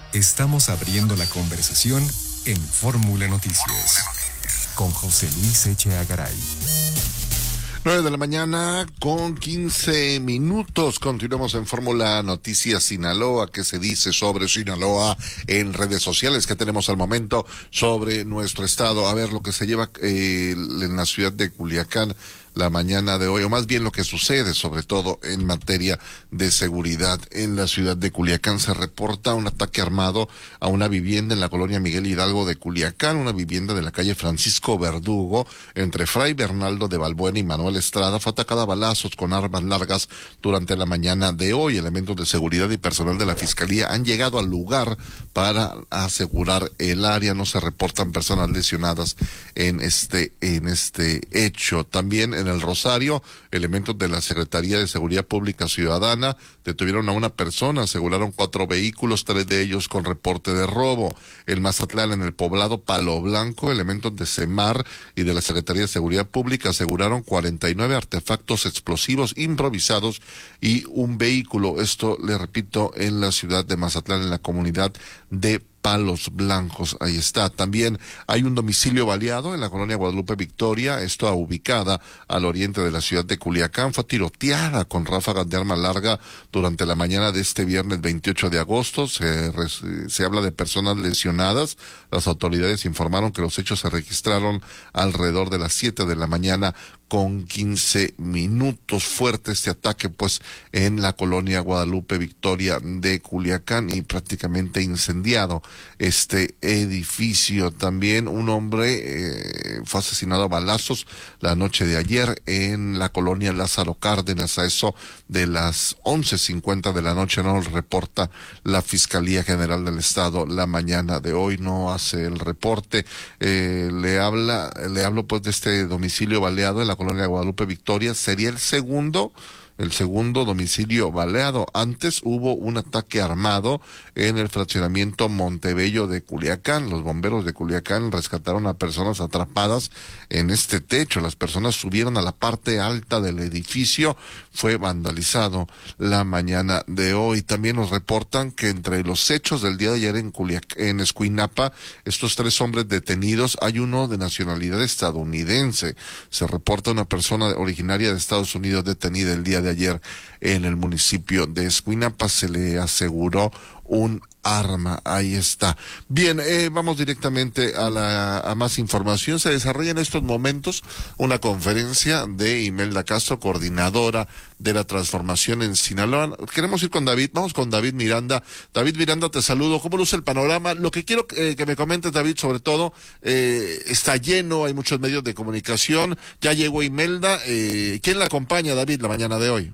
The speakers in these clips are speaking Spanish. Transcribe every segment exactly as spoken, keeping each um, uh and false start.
Estamos abriendo la conversación en Fórmula Noticias con José Luis Echeagaray. Garay. nueve de la mañana con quince minutos. Continuamos en Fórmula Noticias Sinaloa. ¿Qué se dice sobre Sinaloa en redes sociales? ¿Qué tenemos al momento sobre nuestro estado? A ver, lo que se lleva eh, en la ciudad de Culiacán la mañana de hoy, o más bien lo que sucede, sobre todo en materia de seguridad. En la ciudad de Culiacán se reporta un ataque armado a una vivienda en la colonia Miguel Hidalgo de Culiacán, una vivienda de la calle Francisco Verdugo, entre Fray Bernaldo de Balbuena y Manuel Estrada. Fue atacada a balazos con armas largas durante la mañana de hoy. Elementos de seguridad y personal de la Fiscalía han llegado al lugar para asegurar el área. No se reportan personas lesionadas en este, en este hecho. También en el Rosario, elementos de la Secretaría de Seguridad Pública Ciudadana detuvieron a una persona, aseguraron cuatro vehículos, tres de ellos con reporte de robo. En Mazatlán, en el poblado Palo Blanco, elementos de SEMAR y de la Secretaría de Seguridad Pública aseguraron cuarenta y nueve artefactos explosivos improvisados y un vehículo. Esto, le repito, en la ciudad de Mazatlán, en la comunidad de Palos Blancos. Ahí está. También hay un domicilio baleado en la colonia Guadalupe Victoria, esto ubicada al oriente de la ciudad de Culiacán. Fue tiroteada con ráfagas de arma larga durante la mañana de este viernes veintiocho de agosto. Se, se habla de personas lesionadas. Las autoridades informaron que los hechos se registraron alrededor de las siete de la mañana con quince minutos. Fuerte este ataque, pues, en la colonia Guadalupe Victoria de Culiacán, y prácticamente incendiado este edificio. También un hombre eh, fue asesinado a balazos la noche de ayer en la colonia Lázaro Cárdenas, a eso de las once cincuenta de la noche. No lo reporta la Fiscalía General del Estado la mañana de hoy, no hace el reporte. Eh, le habla, le hablo pues de este domicilio baleado en la colonia Guadalupe Victoria. Sería el segundo el segundo domicilio baleado. Antes hubo un ataque armado en el fraccionamiento Montebello de Culiacán. Los bomberos de Culiacán rescataron a personas atrapadas en este techo. Las personas subieron a la parte alta del edificio. Fue vandalizado la mañana de hoy. También nos reportan que entre los hechos del día de ayer en Culiacán, en Escuinapa, estos tres hombres detenidos, hay uno de nacionalidad estadounidense. Se reporta una persona originaria de Estados Unidos detenida el día de ayer en el municipio de Escuinapa. Se le aseguró un arma. Ahí está. Bien, eh, vamos directamente a la a más información. Se desarrolla en estos momentos una conferencia de Imelda Castro, coordinadora de la transformación en Sinaloa. Queremos ir con David. Vamos con David Miranda. David Miranda, te saludo. ¿Cómo luce el panorama? Lo que quiero eh, que me comentes, David, sobre todo, eh, está lleno, hay muchos medios de comunicación. Ya llegó Imelda. Eh, ¿Quién la acompaña, David, la mañana de hoy?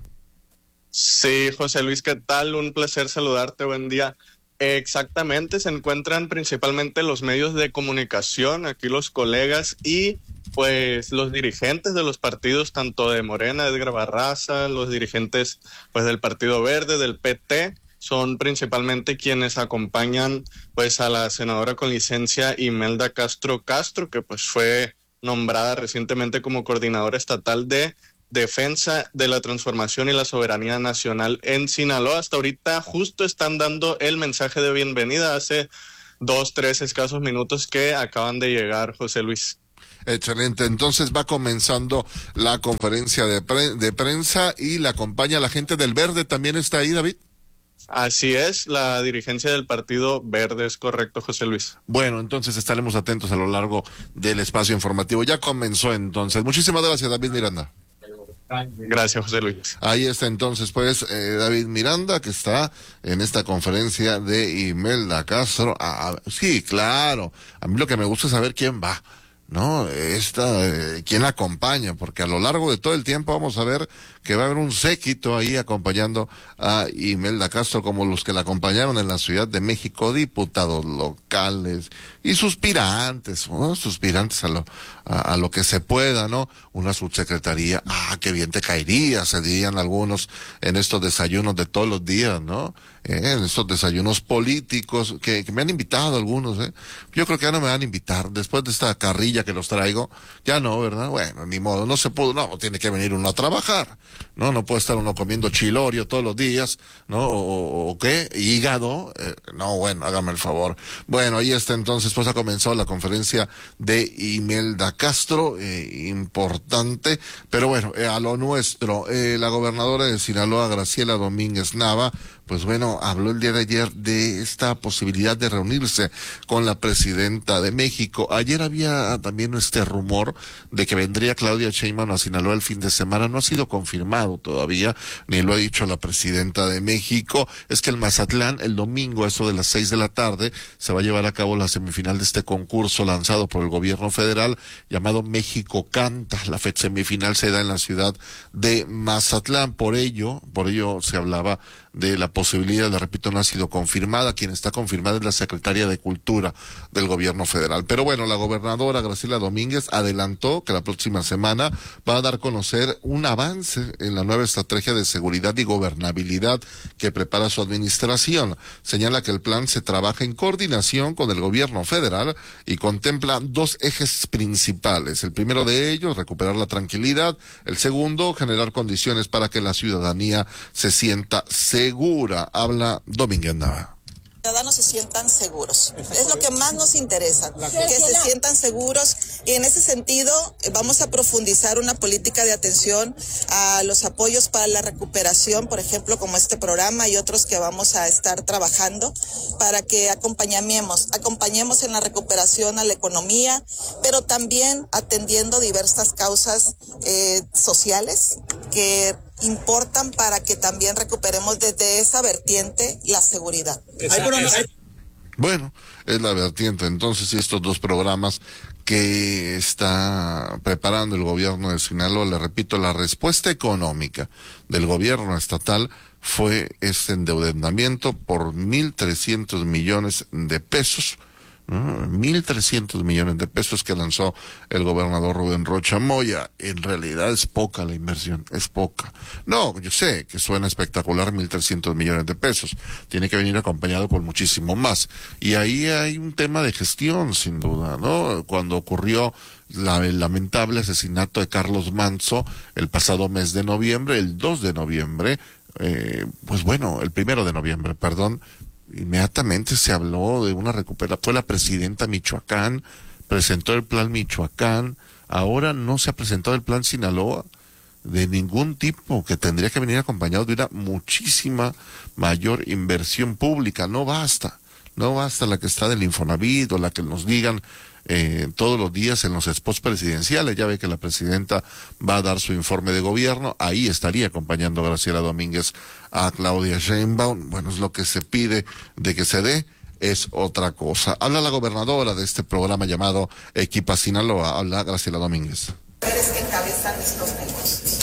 Sí, José Luis, ¿qué tal? Un placer saludarte, buen día. Exactamente, se encuentran principalmente los medios de comunicación, aquí los colegas y pues los dirigentes de los partidos, tanto de Morena, Edgar Barraza, los dirigentes pues del Partido Verde, del P T, son principalmente quienes acompañan pues a la senadora con licencia Imelda Castro Castro, que pues fue nombrada recientemente como coordinadora estatal de Defensa de la Transformación y la Soberanía Nacional en Sinaloa. Hasta ahorita justo están dando el mensaje de bienvenida, hace dos, tres escasos minutos que acaban de llegar, José Luis. Excelente, entonces va comenzando la conferencia de, pre de prensa y la acompaña la gente del Verde. ¿También está ahí, David? Así es, la dirigencia del Partido Verde, es correcto, José Luis. Bueno, entonces estaremos atentos a lo largo del espacio informativo. Ya comenzó entonces. Muchísimas gracias, David Miranda. Gracias, José Luis. Ahí está entonces, pues, eh, David Miranda, que está en esta conferencia de Imelda Castro. Ah, sí, claro. A mí lo que me gusta es saber quién va, ¿no? Esta, eh, quién la acompaña, porque a lo largo de todo el tiempo vamos a ver que va a haber un séquito ahí acompañando a Imelda Castro, como los que la acompañaron en la Ciudad de México, diputados locales y suspirantes, ¿no? Suspirantes a lo, a, a lo que se pueda, ¿no? Una subsecretaría, ah, qué bien te caería, se dirían algunos en estos desayunos de todos los días, ¿no? eh, en estos desayunos políticos que, que me han invitado algunos, eh. Yo creo que ya no me van a invitar después de esta carrilla que los traigo, ya no, ¿verdad? Bueno, ni modo, no se pudo, no, tiene que venir uno a trabajar, no, no puede estar uno comiendo chilorio todos los días, ¿no? O, o qué, hígado, eh, no, bueno, hágame el favor. Bueno, ahí está entonces, pues ha comenzado la conferencia de Imelda Castro, eh, importante, pero bueno, eh, a lo nuestro, eh, la gobernadora de Sinaloa, Graciela Domínguez Nava, pues bueno, habló el día de ayer de esta posibilidad de reunirse con la presidenta de México. Ayer había también este rumor de que vendría Claudia Sheinbaum a Sinaloa el fin de semana. No ha sido confirmado todavía, ni lo ha dicho la presidenta de México. Es que el Mazatlán, el domingo, a eso de las seis de la tarde, se va a llevar a cabo la semifinal de este concurso lanzado por el gobierno federal, llamado México Canta. La fe- semifinal se da en la ciudad de Mazatlán. Por ello, por ello se hablaba de la posibilidad, le repito, no ha sido confirmada. Quien está confirmada es la secretaria de Cultura del gobierno federal. Pero bueno, la gobernadora Graciela Domínguez adelantó que la próxima semana va a dar a conocer un avance en la nueva estrategia de seguridad y gobernabilidad que prepara su administración. Señala que el plan se trabaja en coordinación con el gobierno federal y contempla dos ejes principales. El primero de ellos, recuperar la tranquilidad. El segundo, generar condiciones para que la ciudadanía se sienta segura. Segura, habla Domínguez Nava. Los ciudadanos se sientan seguros. Es lo que más nos interesa, que se sientan seguros, y en ese sentido vamos a profundizar una política de atención a los apoyos para la recuperación, por ejemplo, como este programa y otros que vamos a estar trabajando para que acompañemos, acompañemos en la recuperación a la economía, pero también atendiendo diversas causas eh, sociales que importan para que también recuperemos desde esa vertiente la seguridad. Bueno, es la vertiente entonces estos dos programas que está preparando el gobierno de Sinaloa. Le repito, la respuesta económica del gobierno estatal fue este endeudamiento por mil trescientos millones de pesos. Mil trescientos millones de pesos que lanzó el gobernador Rubén Rocha Moya. En realidad es poca la inversión, es poca. No, yo sé que suena espectacular mil trescientos millones de pesos. Tiene que venir acompañado por muchísimo más. Y ahí hay un tema de gestión, sin duda, ¿no? Cuando ocurrió la, el lamentable asesinato de Carlos Manzo el pasado mes de noviembre, el dos de noviembre, eh, pues bueno, el primero de noviembre, perdón, inmediatamente se habló de una recuperación. Fue la presidenta Michoacán, presentó el plan Michoacán. Ahora no se ha presentado el plan Sinaloa de ningún tipo, que tendría que venir acompañado de una muchísima mayor inversión pública. No basta, no basta la que está del Infonavit o la que nos digan eh, todos los días en los spots presidenciales. Ya ve que la presidenta va a dar su informe de gobierno, ahí estaría acompañando a Graciela Domínguez a Claudia Sheinbaum. Bueno, es lo que se pide de que se dé, es otra cosa. Habla la gobernadora de este programa llamado Equipa Sinaloa, habla Graciela Domínguez. Mujeres que encabezan estos negocios.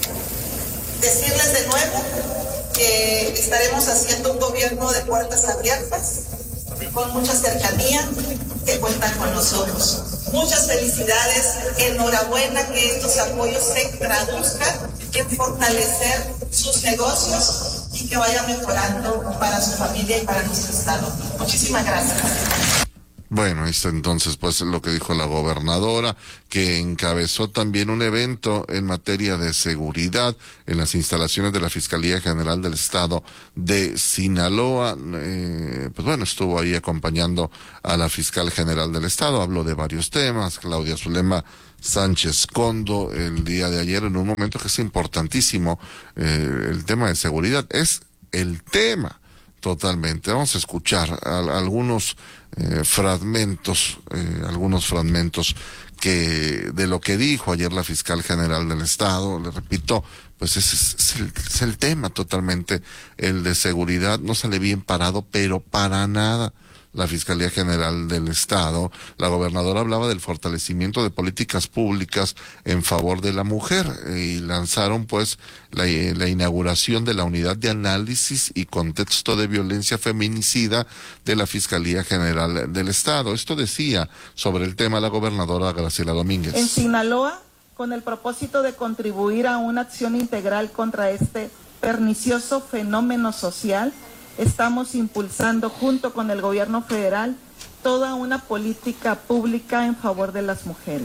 Decirles de nuevo que estaremos haciendo un gobierno de puertas abiertas, con mucha cercanía, que cuentan con nosotros. Muchas felicidades, enhorabuena que estos apoyos se traduzcan en fortalecer sus negocios y que vaya mejorando para su familia y para nuestro estado. Muchísimas gracias. Bueno, esto entonces pues lo que dijo la gobernadora, que encabezó también un evento en materia de seguridad en las instalaciones de la Fiscalía General del Estado de Sinaloa. Eh, pues bueno, estuvo ahí acompañando a la Fiscal General del Estado, habló de varios temas, Claudia Zulema Sánchez Condo, el día de ayer, en un momento que es importantísimo, eh, el tema de seguridad, es el tema totalmente. Vamos a escuchar a, a algunos eh, fragmentos, eh, algunos fragmentos que de lo que dijo ayer la Fiscal General del Estado. Le repito, pues ese es, es, el, es el tema totalmente, el de seguridad. No sale bien parado, pero para nada la Fiscalía General del Estado. La gobernadora hablaba del fortalecimiento de políticas públicas en favor de la mujer y lanzaron pues la, la inauguración de la unidad de análisis y contexto de violencia feminicida de la Fiscalía General del Estado. Esto decía sobre el tema la gobernadora Graciela Domínguez. En Sinaloa, con el propósito de contribuir a una acción integral contra este pernicioso fenómeno social, estamos impulsando junto con el gobierno federal toda una política pública en favor de las mujeres.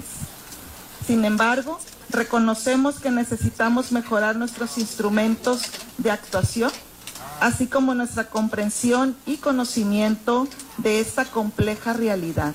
Sin embargo, reconocemos que necesitamos mejorar nuestros instrumentos de actuación, así como nuestra comprensión y conocimiento de esta compleja realidad.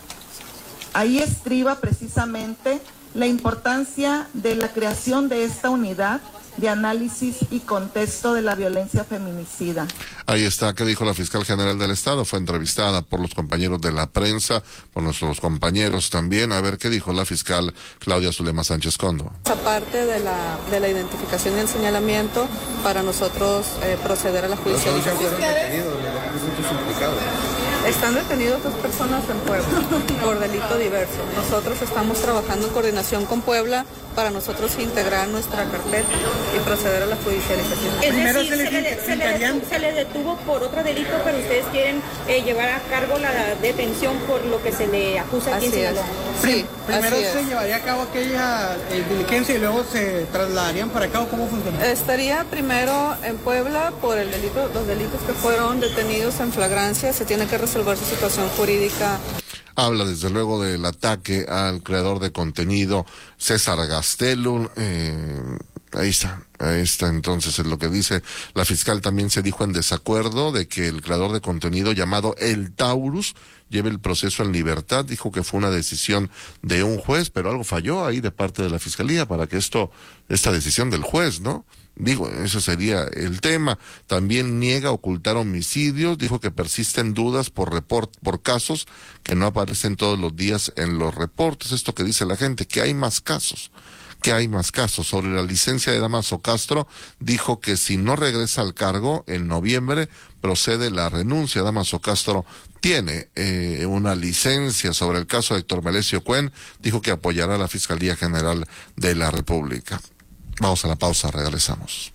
Ahí estriba precisamente la importancia de la creación de esta unidad de análisis y contexto de la violencia feminicida. Ahí está, ¿qué dijo la fiscal general del Estado? Fue entrevistada por los compañeros de la prensa, por nuestros compañeros también. A ver, ¿qué dijo la fiscal Claudia Zulema Sánchez Condo? Aparte de la, de la identificación y el señalamiento, para nosotros eh, proceder a la judicialización. ¿Los fueron detenidos? ¿Los implicados? Están detenidos dos personas en Puebla por delito diverso. Nosotros estamos trabajando en coordinación con Puebla para nosotros integrar nuestra carpeta y proceder a la judicialización. Es decir, se, le, se, le, se, le detuvo, se le detuvo por otro delito, pero ustedes quieren eh, llevar a cargo la detención por lo que se le acusa aquí en Sinaloa. Sí, primero se llevaría a cabo aquella eh, diligencia y luego se trasladarían para acá, ¿o cómo funciona? Estaría primero en Puebla por el delito, los delitos que fueron detenidos en flagrancia. Se tiene que resolver su situación jurídica. Habla desde luego del ataque al creador de contenido César Gastelum. Eh, ahí está, ahí está entonces es lo que dice la fiscal. También se dijo en desacuerdo de que el creador de contenido llamado El Taurus lleve el proceso en libertad. Dijo que fue una decisión de un juez, pero algo falló ahí de parte de la fiscalía para que esto, esta decisión del juez, ¿no? Digo, eso sería el tema. También niega ocultar homicidios. Dijo que persisten dudas por report, por casos que no aparecen todos los días en los reportes. Esto que dice la gente, que hay más casos, que hay más casos. Sobre la licencia de Dámaso Castro, dijo que si no regresa al cargo en noviembre, procede la renuncia. Dámaso Castro tiene eh, una licencia. Sobre el caso de Héctor Melesio Cuen, dijo que apoyará a la Fiscalía General de la República. Vamos a la pausa, regresamos.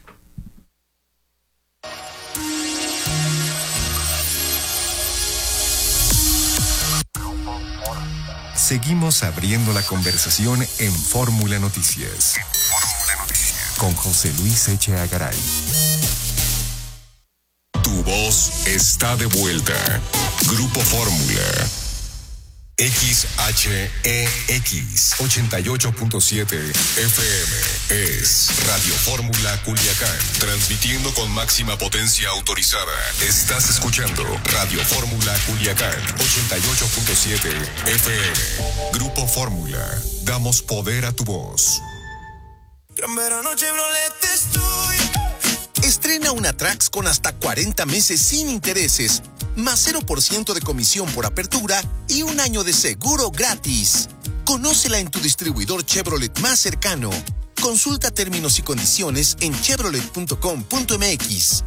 Seguimos abriendo la conversación en Fórmula Noticias. Con José Luis Echeagüe Garay. Tu voz está de vuelta. Grupo Fórmula. X H E X ochenta y ocho punto siete F M es Radio Fórmula Culiacán, transmitiendo con máxima potencia autorizada. Estás escuchando Radio Fórmula Culiacán ochenta y ocho punto siete F M. Grupo Fórmula, damos poder a tu voz. Gran verano Chevrolet estoy. Estrena una Trax con hasta cuarenta meses sin intereses, más cero por ciento de comisión por apertura y un año de seguro gratis. Conócela en tu distribuidor Chevrolet más cercano. Consulta términos y condiciones en chevrolet punto com punto m x.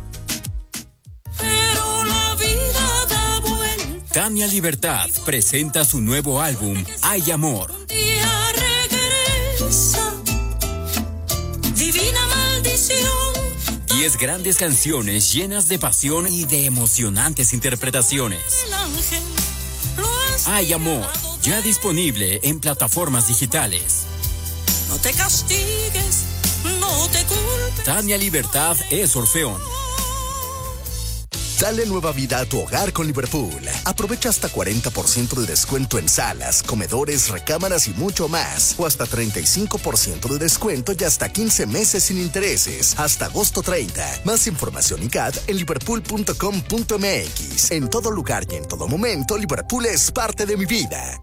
Pero la vida da vuelta. Tania Libertad presenta su nuevo álbum, Hay Amor. Un día regresa, divina maldición. Diez grandes canciones llenas de pasión y de emocionantes interpretaciones. Hay Amor, ya disponible en plataformas digitales. No te castigues, no te culpes. Tania Libertad es Orfeón. Dale nueva vida a tu hogar con Liverpool. Aprovecha hasta cuarenta por ciento de descuento en salas, comedores, recámaras y mucho más. O hasta treinta y cinco por ciento de descuento y hasta quince meses sin intereses. Hasta agosto treinta. Más información y C A D en liverpool punto com punto m x. En todo lugar y en todo momento, Liverpool es parte de mi vida.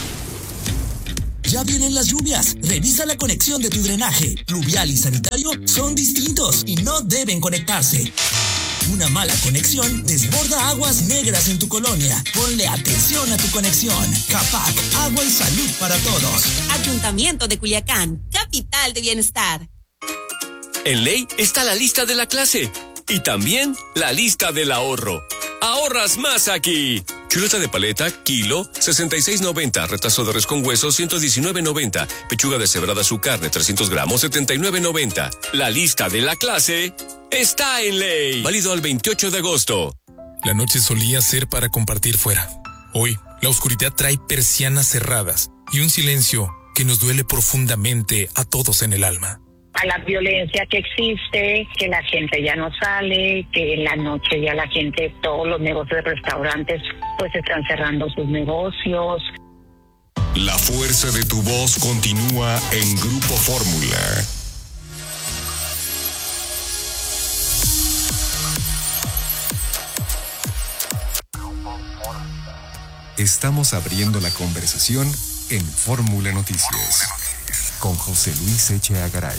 Ya vienen las lluvias. Revisa la conexión de tu drenaje. Pluvial y sanitario son distintos y no deben conectarse. Una mala conexión desborda aguas negras en tu colonia. Ponle atención a tu conexión. CAPAC, agua y salud para todos. Ayuntamiento de Culiacán, capital de bienestar. En ley está la lista de la clase y también la lista del ahorro. Ahorras más aquí. Chuleta de paleta, kilo, sesenta y seis noventa. Retazo de res con hueso, ciento diecinueve noventa. Pechuga deshebrada su carne, trescientos gramos, setenta y nueve noventa. La lista de la clase está en ley. Válido al veintiocho de agosto. La noche solía ser para compartir fuera. Hoy, la oscuridad trae persianas cerradas y un silencio que nos duele profundamente a todos en el alma. a la violencia que existe, que la gente ya no sale, que en la noche ya la gente, todos los negocios de restaurantes pues están cerrando sus negocios. La fuerza de tu voz continúa en Grupo Fórmula. Estamos abriendo la conversación en Fórmula Noticias con José Luis Echeagaray. Garay.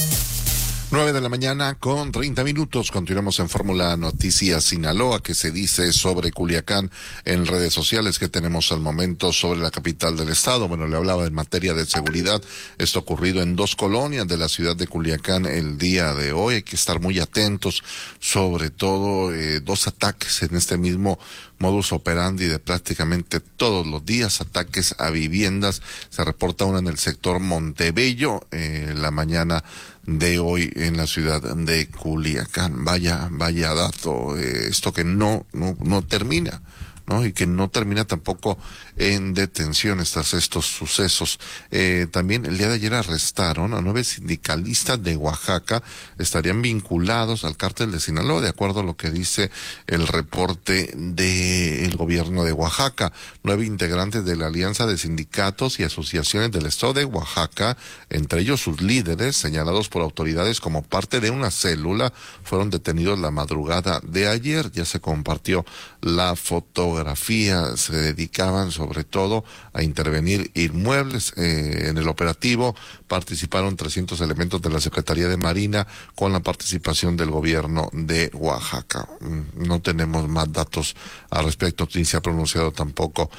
Nueve de la mañana con treinta minutos. Continuamos en Fórmula Noticias Sinaloa. ¿Qué se dice sobre Culiacán en redes sociales? ¿Qué tenemos al momento sobre la capital del estado? Bueno, le hablaba en materia de seguridad. Esto ocurrido en dos colonias de la ciudad de Culiacán el día de hoy. Hay que estar muy atentos, sobre todo eh, dos ataques en este mismo modus operandi de prácticamente todos los días, ataques a viviendas. Se reporta una en el sector Montebello, eh, la mañana de hoy en la ciudad de Culiacán. Vaya, vaya dato, eh, esto que no, no, no termina, ¿no? Y que no termina tampoco en detenciones tras estos sucesos. Eh, también el día de ayer arrestaron a nueve sindicalistas de Oaxaca, estarían vinculados al cártel de Sinaloa, de acuerdo a lo que dice el reporte del gobierno de Oaxaca. Nueve integrantes de la Alianza de Sindicatos y Asociaciones del Estado de Oaxaca, entre ellos sus líderes, señalados por autoridades como parte de una célula, fueron detenidos la madrugada de ayer. Ya se compartió la fotografía. Se dedicaban sobre todo a intervenir inmuebles. Eh, en el operativo participaron trescientos elementos de la Secretaría de Marina con la participación del gobierno de Oaxaca. No tenemos más datos al respecto, ni se ha pronunciado tampoco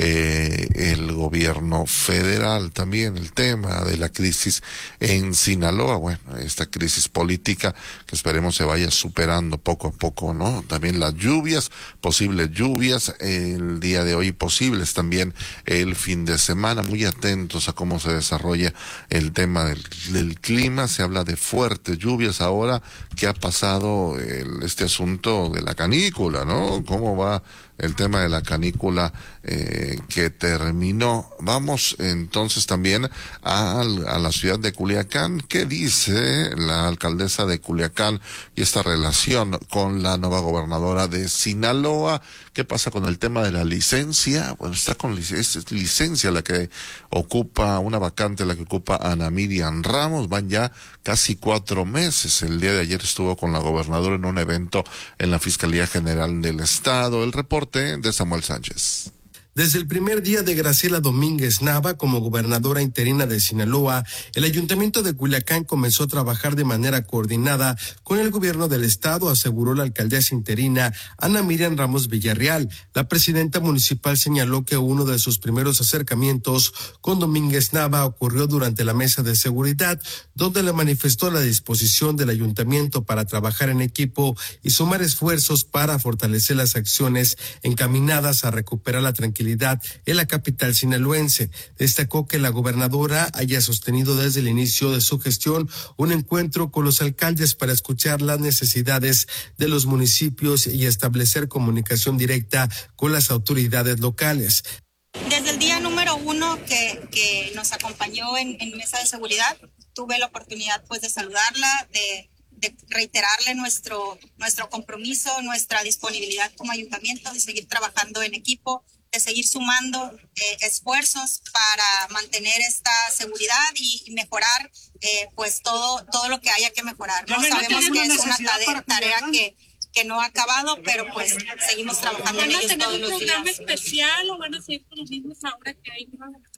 eh, el gobierno federal. También el tema de la crisis en Sinaloa, bueno, esta crisis política que esperemos se vaya superando poco a poco, ¿no? También las lluvias, posibles lluvias el día de hoy, posibles también el fin de semana. Muy atentos a cómo se desarrolla el tema del, del clima. Se habla de fuertes lluvias ahora que ha pasado el, este asunto de la canícula, ¿no? ¿Cómo va el tema de la canícula eh, que terminó? Vamos entonces también a, a la ciudad de Culiacán. ¿Qué dice la alcaldesa de Culiacán y esta relación con la nueva gobernadora de Sinaloa? ¿Qué pasa con el tema de la licencia? Bueno, está con lic- es licencia la que ocupa, una vacante la que ocupa Ana Miriam Ramos. Van ya casi cuatro meses. El día de ayer estuvo con la gobernadora en un evento en la Fiscalía General del Estado. El reporte de Samuel Sánchez. Desde el primer día de Graciela Domínguez Nava como gobernadora interina de Sinaloa, el Ayuntamiento de Culiacán comenzó a trabajar de manera coordinada con el gobierno del estado, aseguró la alcaldesa interina Ana Miriam Ramos Villarreal. La presidenta municipal señaló que uno de sus primeros acercamientos con Domínguez Nava ocurrió durante la mesa de seguridad, donde le manifestó la disposición del ayuntamiento para trabajar en equipo y sumar esfuerzos para fortalecer las acciones encaminadas a recuperar la tranquilidad en la capital sinaloense. Destacó que la gobernadora haya sostenido desde el inicio de su gestión un encuentro con los alcaldes para escuchar las necesidades de los municipios y establecer comunicación directa con las autoridades locales. Desde el día número uno que, que nos acompañó en, en mesa de seguridad, tuve la oportunidad pues de saludarla, de de reiterarle nuestro, nuestro compromiso, nuestra disponibilidad como ayuntamiento de seguir trabajando en equipo, de seguir sumando eh, esfuerzos para mantener esta seguridad y, y mejorar eh, pues todo, todo lo que haya que mejorar, ¿no? Sabemos que es una tarea, tarea que, que no ha acabado, pero pues seguimos trabajando en ellos todos los días. ¿Van a tener un programa especial o van a seguir con los mismos ahora que hay?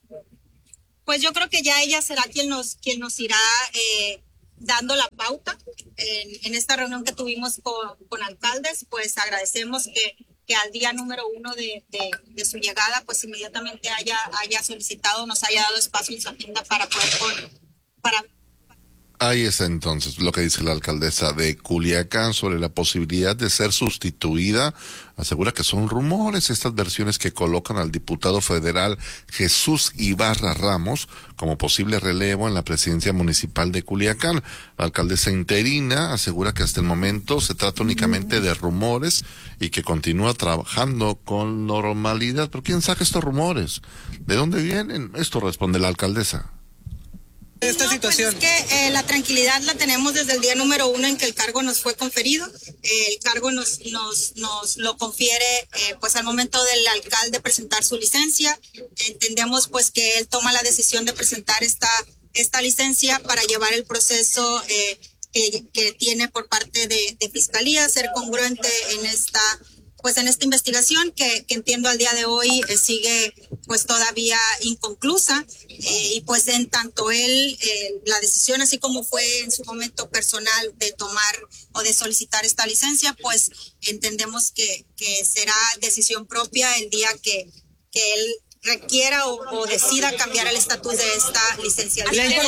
Pues yo creo que ya ella será quien nos, quien nos irá eh, dando la pauta. En, en esta reunión que tuvimos con, con alcaldes, pues agradecemos que, que al día número uno de, de, de su llegada, pues inmediatamente haya, haya solicitado, nos haya dado espacio en su agenda para poder con, para Ahí está entonces lo que dice la alcaldesa de Culiacán sobre la posibilidad de ser sustituida. Asegura que son rumores estas versiones que colocan al diputado federal Jesús Ibarra Ramos como posible relevo en la presidencia municipal de Culiacán. La alcaldesa interina asegura que hasta el momento se trata únicamente de rumores y que continúa trabajando con normalidad. ¿Pero quién saca estos rumores? ¿De dónde vienen? Esto responde la alcaldesa. esta no, situación? Pues es que eh, la tranquilidad la tenemos desde el día número uno en que el cargo nos fue conferido. Eh, el cargo nos, nos, nos lo confiere eh, pues al momento del alcalde presentar su licencia. Entendemos pues que él toma la decisión de presentar esta, esta licencia para llevar el proceso eh, que, que tiene por parte de, de Fiscalía, ser congruente en esta pues en esta investigación que, que entiendo al día de hoy eh, sigue pues todavía inconclusa eh, y pues en tanto él eh, la decisión así como fue en su momento personal de tomar o de solicitar esta licencia, pues entendemos que, que será decisión propia el día que, que él requiera o, o decida cambiar el estatus de esta licencia.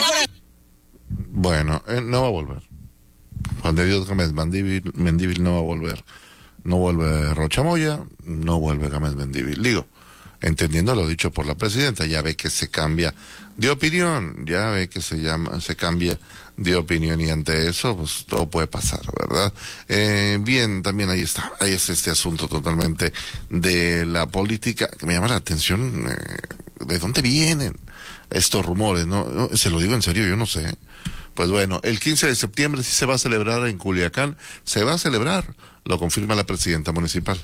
Bueno, eh, no va a volver. Juan de Dios Gámez Mendívil, Mendívil no va a volver. No vuelve Rocha Moya, no vuelve Gámez Mendívil. Digo, entendiendo lo dicho por la presidenta, ya ve que se cambia de opinión, ya ve que se llama, se cambia de opinión y ante eso, pues todo puede pasar, ¿verdad? Eh, bien, también ahí está, ahí es este asunto totalmente de la política, que me llama la atención, eh, ¿de dónde vienen estos rumores? No, no, se lo digo en serio, yo no sé. Pues bueno, el quince de septiembre sí se va a celebrar en Culiacán, se va a celebrar, lo confirma la presidenta municipal.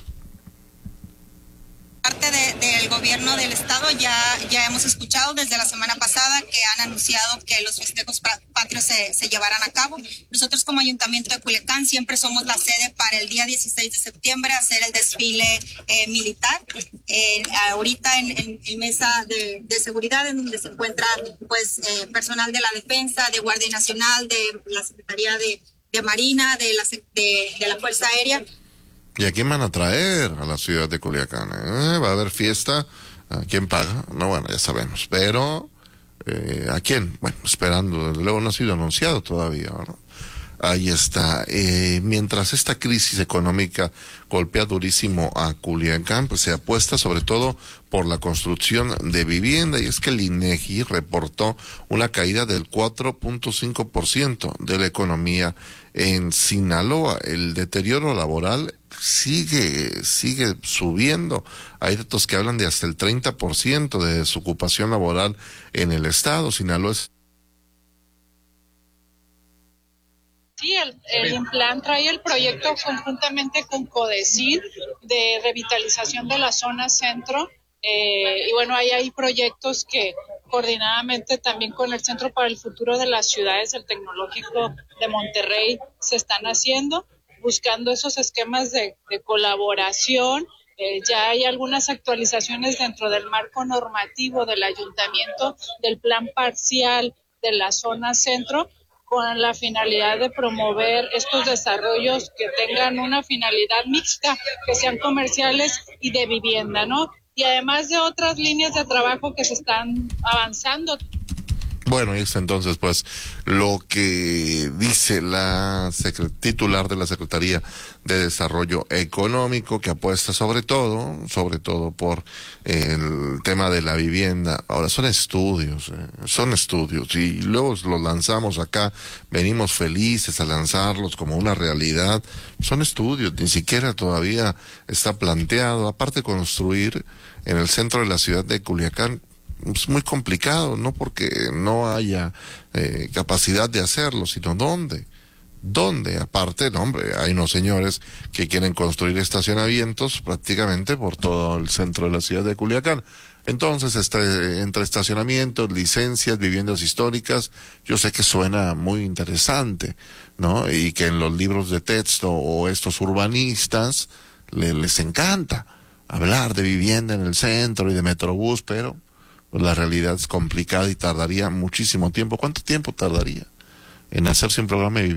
Parte de, del gobierno del estado ya, ya hemos escuchado desde la semana pasada que han anunciado que los festejos patrios se, se llevarán a cabo. Nosotros como Ayuntamiento de Culiacán siempre somos la sede para el día dieciséis de septiembre hacer el desfile eh, militar. Eh, ahorita en, en, en mesa de, de seguridad en donde se encuentra pues eh, personal de la defensa, de Guardia Nacional, de la Secretaría de, de Marina, de la, de, de la Fuerza Aérea. ¿Y a quién van a traer a la ciudad de Culiacán? ¿Eh? ¿Va a haber fiesta? ¿A quién paga? No, bueno, ya sabemos. Pero, eh, ¿a quién? Bueno, esperando. Desde luego no ha sido anunciado todavía, ¿no? Ahí está. Eh, mientras esta crisis económica golpea durísimo a Culiacán, pues se apuesta sobre todo por la construcción de vivienda. Y es que el INEGI reportó una caída del cuatro punto cinco por ciento de la economía en Sinaloa. El deterioro laboral sigue, sigue subiendo. Hay datos que hablan de hasta el treinta por ciento de desocupación laboral en el estado. Sinaloa es... Sí, el, el Implan trae el proyecto conjuntamente con CODECID de revitalización de la zona centro. Eh, y bueno, ahí hay proyectos que coordinadamente también con el Centro para el Futuro de las Ciudades, el Tecnológico de Monterrey, se están haciendo, buscando esos esquemas de, de colaboración. Eh, ya hay algunas actualizaciones dentro del marco normativo del ayuntamiento del plan parcial de la zona centro, con la finalidad de promover estos desarrollos que tengan una finalidad mixta, que sean comerciales y de vivienda, ¿no? Y además de otras líneas de trabajo que se están avanzando. Bueno, y es entonces pues lo que dice la titular de la Secretaría de Desarrollo Económico, que apuesta sobre todo, sobre todo por el tema de la vivienda. Ahora son estudios, eh, son estudios y luego los lanzamos acá, venimos felices a lanzarlos como una realidad. Son estudios, ni siquiera todavía está planteado. Aparte construir en el centro de la ciudad de Culiacán es muy complicado, no porque no haya eh, capacidad de hacerlo, sino dónde, dónde, aparte, no, hombre, hay unos señores que quieren construir estacionamientos prácticamente por todo el centro de la ciudad de Culiacán. Entonces, este, entre estacionamientos, licencias, viviendas históricas, yo sé que suena muy interesante, ¿no? Y que en los libros de texto o estos urbanistas le, les encanta hablar de vivienda en el centro y de Metrobús, pero pues la realidad es complicada y tardaría muchísimo tiempo. ¿Cuánto tiempo tardaría en hacerse un programa de vivienda?